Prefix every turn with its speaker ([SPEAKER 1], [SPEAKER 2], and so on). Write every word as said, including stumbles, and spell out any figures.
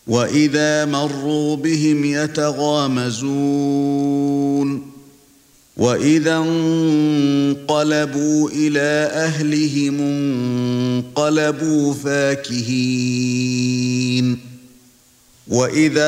[SPEAKER 1] وَإِذَا مَرُّوا بِهِمْ يَتَغَامَزُونَ وَإِذَا انقَلَبُوا إِلَى أَهْلِهِمُ انقَلَبُوا فَاكِهِينَ وَإِذَا